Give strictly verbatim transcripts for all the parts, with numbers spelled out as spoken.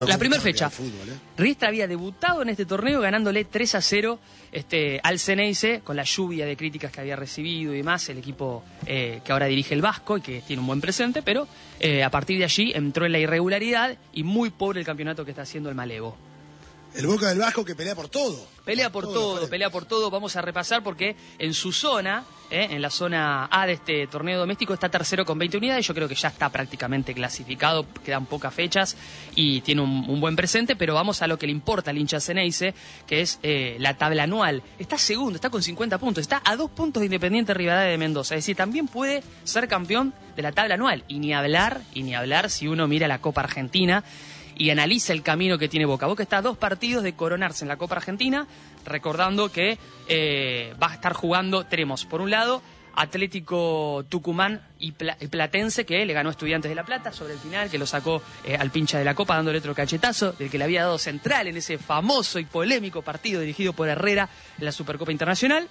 La primera fecha, fútbol, ¿eh? Riestra había debutado en este torneo ganándole tres a cero este, al Ceneice, con la lluvia de críticas que había recibido y demás, el equipo eh, que ahora dirige el Vasco y que tiene un buen presente, pero eh, a partir de allí entró en la irregularidad y muy pobre el campeonato que está haciendo el Malevo. El Boca del Vasco que pelea por todo. Pelea por todo, todo pelea por todo. Vamos a repasar porque en su zona, eh, en la zona A de este torneo doméstico, está tercero con veinte unidades. Yo creo que ya está prácticamente clasificado, quedan pocas fechas y tiene un, un buen presente, pero vamos a lo que le importa al hincha Ceneice, que es eh, la tabla anual. Está segundo, está con cincuenta puntos, está a dos puntos de Independiente Rivadavia de Mendoza. Es decir, también puede ser campeón de la tabla anual. Y ni hablar, y ni hablar si uno mira la Copa Argentina y analiza el camino que tiene Boca. Boca está a dos partidos de coronarse en la Copa Argentina, recordando que eh, va a estar jugando, tenemos por un lado Atlético Tucumán y, Pla y Platense, que le ganó a Estudiantes de La Plata sobre el final, que lo sacó eh, al pincha de la Copa dándole otro cachetazo, del que le había dado central en ese famoso y polémico partido dirigido por Herrera en la Supercopa Internacional.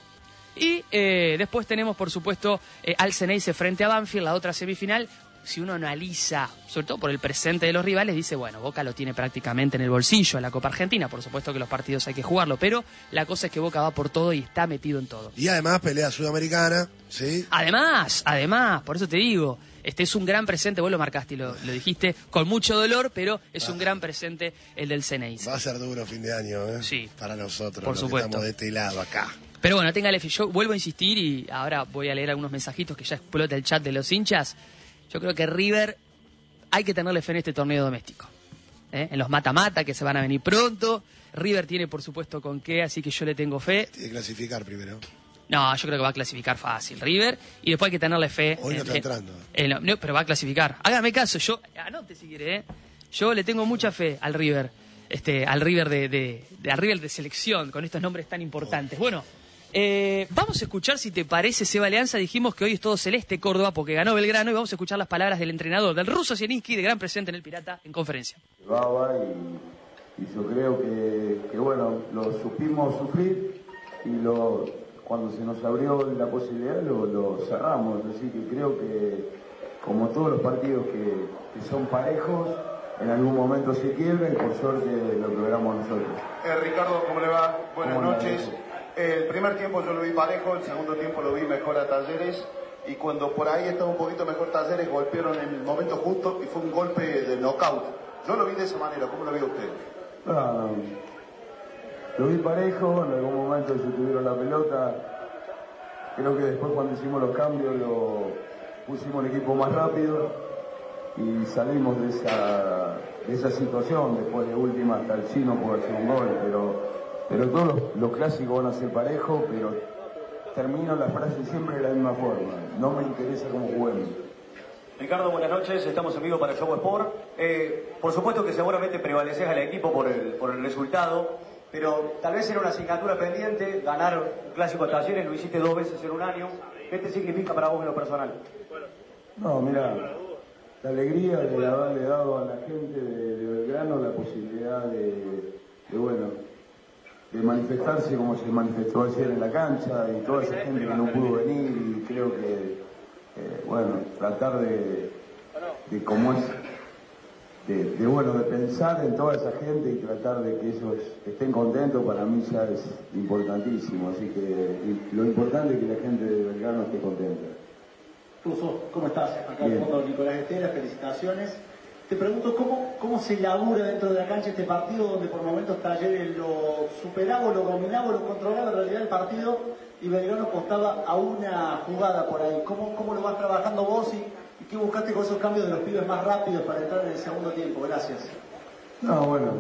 Y eh, después tenemos, por supuesto, eh, al Ceneice frente a Banfield, la otra semifinal. Si uno analiza, sobre todo por el presente de los rivales, dice, bueno, Boca lo tiene prácticamente en el bolsillo en la Copa Argentina. Por supuesto que los partidos hay que jugarlo, pero la cosa es que Boca va por todo y está metido en todo. Y además pelea sudamericana, ¿sí? Además, además, por eso te digo, este es un gran presente, vos lo marcaste y lo, lo dijiste con mucho dolor, pero es ah. un gran presente el del Ceneice. Va a ser duro fin de año, ¿eh? Sí. Para nosotros, por los supuesto. que estamos de este lado acá. Pero bueno, téngale fe, yo vuelvo a insistir y ahora voy a leer algunos mensajitos que ya explota el chat de los hinchas. Yo creo que River hay que tenerle fe en este torneo doméstico, ¿eh? En los mata-mata que se van a venir pronto. River tiene, por supuesto, con qué, así que yo le tengo fe. Tiene que clasificar primero. No, yo creo que va a clasificar fácil River. Y después hay que tenerle fe. Hoy no en, está entrando. En, en, no, pero va a clasificar. Hágame caso, yo, anote si quiere, ¿eh? Yo le tengo mucha fe al River. Este, al River de, de, de, al River de selección, con estos nombres tan importantes. Oh. Bueno, Eh, vamos a escuchar, si te parece, Seba Alianza. Dijimos que hoy es todo celeste Córdoba porque ganó Belgrano, y vamos a escuchar las palabras del entrenador, del ruso Zielinski, de gran presente en el Pirata, en conferencia. Llevaba y, y yo creo que, que bueno, lo supimos sufrir y lo, cuando se nos abrió la posibilidad lo, lo cerramos. Así que creo que, como todos los partidos que, que son parejos, en algún momento se quiebran y por suerte lo logramos nosotros. Eh, Ricardo, ¿cómo le va? Buenas noches. El primer tiempo yo lo vi parejo, el segundo tiempo lo vi mejor a Talleres, y cuando por ahí estaba un poquito mejor Talleres, golpearon en el momento justo y fue un golpe de knockout. Yo lo vi de esa manera, ¿cómo lo ve usted? No, lo vi parejo, en algún momento ellos tuvieron la pelota. Creo que después, cuando hicimos los cambios, lo pusimos el equipo más rápido y salimos de esa, de esa situación. Después de última hasta el chino por hacer un gol, pero Pero todos los, los clásicos van a ser parejos, pero termino la frase siempre de la misma forma. No me interesa cómo juguemos. Ricardo, buenas noches. Estamos en vivo para Show Sport. Eh, por supuesto que seguramente prevaleces al equipo por el, por el resultado, pero tal vez era una asignatura pendiente. Ganar un clásico de Talleres, lo hiciste dos veces en un año. ¿Qué te significa para vos en lo personal? No, mira, la alegría de haberle dado a la gente de, de Belgrano la posibilidad de, de bueno... de manifestarse como se manifestó ayer en la cancha, y toda esa gente que no pudo venir, y creo que, eh, bueno, tratar de, de cómo es, de, de, bueno, de pensar en toda esa gente y tratar de que ellos estén contentos, para mí ya es importantísimo, así que y lo importante es que la gente de Belgrano esté contenta. Ruso, ¿cómo estás? Acá al fondo Nicolás Estela, felicitaciones. Te pregunto, ¿cómo, ¿cómo se labura dentro de la cancha este partido donde por momentos Talleres lo superaba, lo dominaba, lo controlaba en realidad el partido, y Belgrano apostaba a una jugada por ahí? ¿Cómo, cómo lo vas trabajando vos y, y qué buscaste con esos cambios de los pibes más rápidos para entrar en el segundo tiempo? Gracias. No, bueno,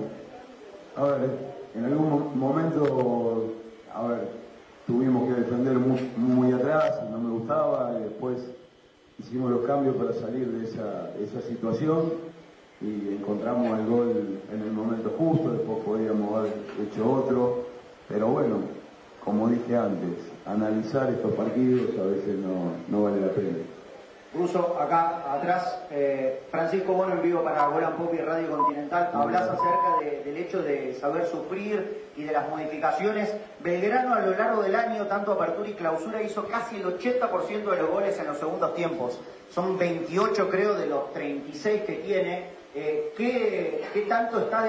a ver, en algún momento, a ver, tuvimos que defender muy, muy atrás, no me gustaba, y después hicimos los cambios para salir de esa, de esa situación. Y encontramos el gol en el momento justo, después podíamos haber hecho otro, pero bueno, como dije antes, analizar estos partidos a veces no, no vale la pena. Ruso, acá atrás, eh, Francisco Bono en vivo para Golan Pop y Radio Continental. Hablás acerca de, del hecho de saber sufrir y de las modificaciones. Belgrano a lo largo del año, tanto apertura y clausura, hizo casi el ochenta por ciento de los goles en los segundos tiempos. Son veintiocho, creo, de los treinta y seis que tiene. Eh, ¿qué, ¿Qué tanto está